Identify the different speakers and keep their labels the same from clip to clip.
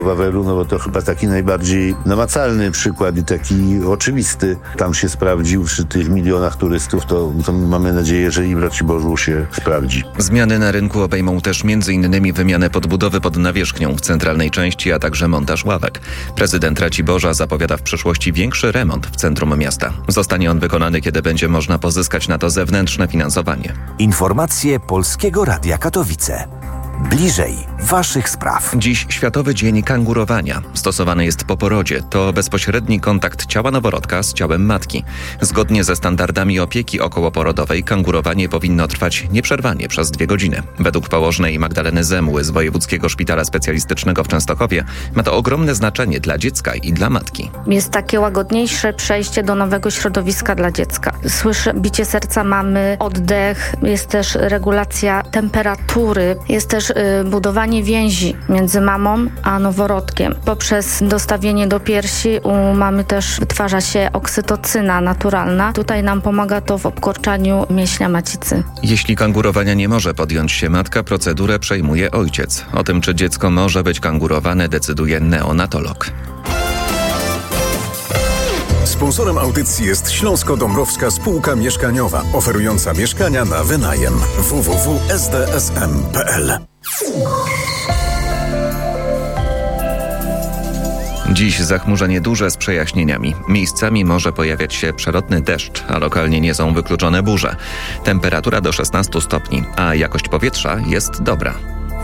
Speaker 1: Wawelu, no bo to chyba taki najbardziej namacalny przykład i taki oczywisty. Tam się sprawdził przy tych milionach turystów, to mamy nadzieję, że i w Raciborzu się sprawdzi.
Speaker 2: Zmiany na rynku obejmą też m.in. wymianę podbudowy pod nawierzchnią w centralnej części, a także montaż ławek. Prezydent Raciborza zapowiada w przyszłości większy remont w centrum miasta. Zostanie on wykonany, kiedy będzie można pozyskać na to zewnętrzne finansowanie.
Speaker 3: Informacje Polskiego Radia Katowice. Bliżej waszych spraw.
Speaker 2: Dziś Światowy Dzień Kangurowania. Stosowany jest po porodzie. To bezpośredni kontakt ciała noworodka z ciałem matki. Zgodnie ze standardami opieki okołoporodowej kangurowanie powinno trwać nieprzerwanie przez 2 godziny. Według położnej Magdaleny Zemły z Wojewódzkiego Szpitala Specjalistycznego w Częstochowie ma to ogromne znaczenie dla dziecka i dla matki.
Speaker 4: Jest takie łagodniejsze przejście do nowego środowiska dla dziecka. Słyszę bicie serca mamy, oddech, jest też regulacja temperatury, jest też budowanie więzi między mamą a noworodkiem. Poprzez dostawienie do piersi u mamy też wytwarza się oksytocyna naturalna. Tutaj nam pomaga to w obkurczaniu mięśnia macicy.
Speaker 2: Jeśli kangurowania nie może podjąć się matka, procedurę przejmuje ojciec. O tym, czy dziecko może być kangurowane, decyduje neonatolog.
Speaker 5: Sponsorem audycji jest Śląsko-Dąbrowska Spółka Mieszkaniowa, oferująca mieszkania na wynajem. www.sdsm.pl.
Speaker 2: Dziś zachmurzenie duże z przejaśnieniami. Miejscami może pojawiać się przelotny deszcz, a lokalnie nie są wykluczone burze. Temperatura do 16 stopni, a jakość powietrza jest dobra.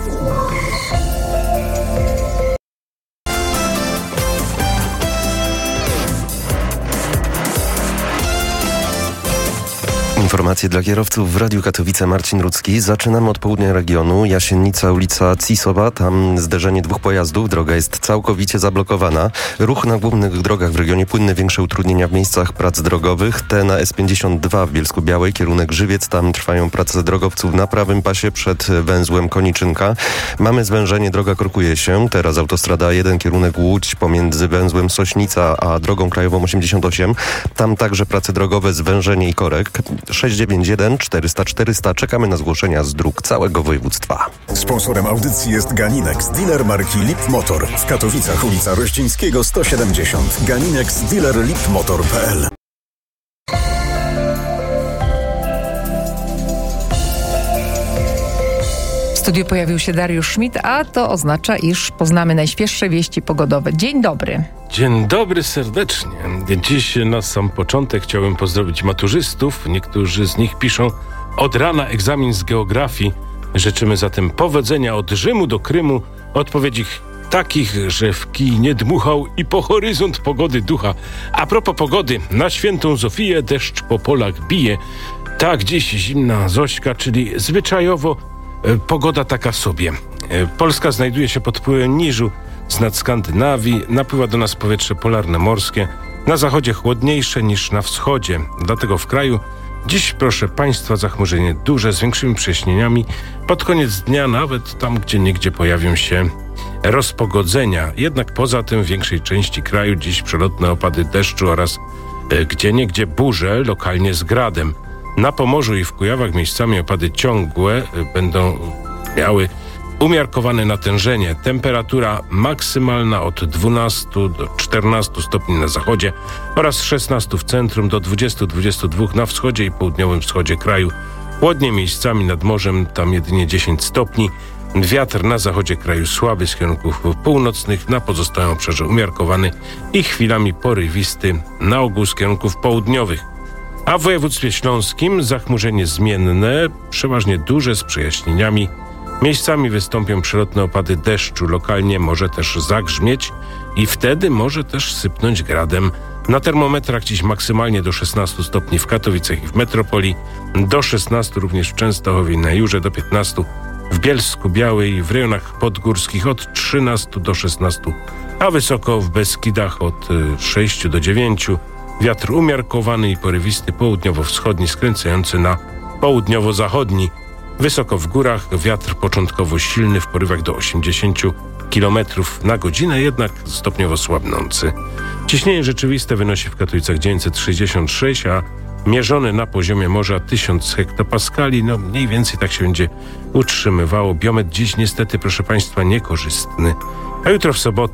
Speaker 6: Informacje dla kierowców w Radiu Katowice. Marcin Rudzki. Zaczynamy od południa regionu. Jasiennica, ulica Cisowa. Tam zderzenie 2 pojazdów. Droga jest całkowicie zablokowana. Ruch na głównych drogach w regionie płynny. Większe utrudnienia w miejscach prac drogowych. Te na S52 w Bielsku-Białej. Kierunek Żywiec. Tam trwają prace drogowców na prawym pasie przed węzłem Koniczynka. Mamy zwężenie. Droga korkuje się. Teraz autostrada 1, kierunek Łódź pomiędzy węzłem Sośnica a drogą krajową 88. Tam także prace drogowe, zwężenie i korek. 691 400 400. Czekamy na zgłoszenia z dróg całego województwa.
Speaker 5: Sponsorem audycji jest Ganinex, dealer marki Lip Motor. W Katowicach ulica Rościńskiego 170. Ganinex, dealer lipmotor.pl.
Speaker 7: W studiu pojawił się Dariusz Schmidt, a to oznacza, iż poznamy najświeższe wieści pogodowe. Dzień dobry.
Speaker 8: Dzień dobry serdecznie. Dziś na sam początek chciałbym pozdrowić maturzystów. Niektórzy z nich piszą od rana egzamin z geografii. Życzymy zatem powodzenia od Rzymu do Krymu. Odpowiedzi takich, że w kij nie dmuchał i po horyzont pogody ducha. A propos pogody, na świętą Zofię deszcz po polach bije. Tak dziś zimna Zośka, czyli zwyczajowo pogoda taka sobie. Polska znajduje się pod wpływem niżu z nad Skandynawii. Napływa do nas powietrze polarne morskie. Na zachodzie chłodniejsze niż na wschodzie. Dlatego w kraju dziś, proszę Państwa, zachmurzenie duże z większymi przejaśnieniami. Pod koniec dnia nawet tam, gdzie niegdzie pojawią się rozpogodzenia. Jednak poza tym w większej części kraju dziś przelotne opady deszczu oraz gdzieniegdzie burze, lokalnie z gradem. Na Pomorzu i w Kujawach miejscami opady ciągłe będą miały umiarkowane natężenie. Temperatura maksymalna od 12 do 14 stopni na zachodzie oraz 16 w centrum do 20-22 na wschodzie i południowym wschodzie kraju. Chłodnie miejscami nad morzem, tam jedynie 10 stopni. Wiatr na zachodzie kraju słaby z kierunków północnych, na pozostałym obszarze umiarkowany i chwilami porywisty, na ogół z kierunków południowych. A w województwie śląskim zachmurzenie zmienne, przeważnie duże z przejaśnieniami. Miejscami wystąpią przelotne opady deszczu, lokalnie może też zagrzmieć i wtedy może też sypnąć gradem. Na termometrach dziś maksymalnie do 16 stopni w Katowicach i w metropolii, do 16 również w Częstochowie i na Jurze, do 15 w Bielsku-Białej, w rejonach podgórskich od 13 do 16, a wysoko w Beskidach od 6 do 9. Wiatr umiarkowany i porywisty południowo-wschodni skręcający na południowo-zachodni. Wysoko w górach wiatr początkowo silny w porywach do 80 km na godzinę, jednak stopniowo słabnący. Ciśnienie rzeczywiste wynosi w Katowicach 966, a mierzone na poziomie morza 1000 hektopaskali. No mniej więcej tak się będzie utrzymywało. Biometr dziś niestety, proszę Państwa, niekorzystny. A jutro w sobotę